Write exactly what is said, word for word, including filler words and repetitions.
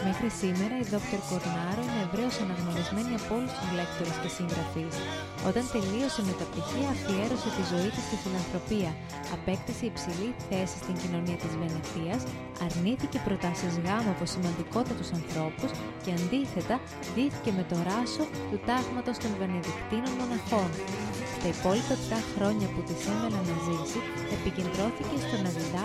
Μέχρι σήμερα η δόκτωρ Κορνάρο είναι ευρέως αναγνωρισμένη από όλους τους λέκτορες και συγγραφείς. Όταν τελείωσε με τα πτυχία, αφιέρωσε τη ζωή της στη φιλανθρωπία, απέκτησε υψηλή θέση στην κοινωνία της Βενετίας, αρνήθηκε προτάσεις γάμου από σημαντικότατους ανθρώπους και αντίθετα ντύθηκε με το ράσο του τάγματος των Βενεδικτίνων μοναχών. Στα υπόλοιπα επτά χρόνια που της έμεναν να ζήσει, επικεντρώθηκε στο να διδάξει